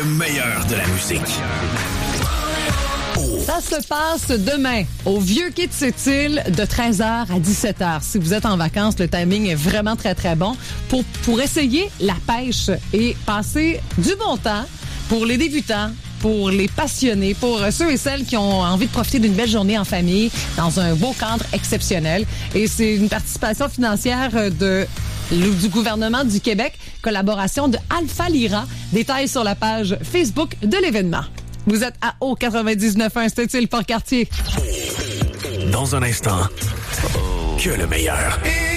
Le meilleur de la musique. Ça se passe demain au Vieux Quai de Sept-Îles de 13h à 17h. Si vous êtes en vacances, le timing est vraiment très, très bon pour essayer la pêche et passer du bon temps pour les débutants, pour les passionnés, pour ceux et celles qui ont envie de profiter d'une belle journée en famille dans un beau cadre exceptionnel. Et c'est une participation financière du gouvernement du Québec, collaboration de Alpha Lyra. Détails sur la page Facebook de l'événement. Vous êtes à O99.1 Sept-Îles-Port-Cartier. Dans un instant, que le meilleur.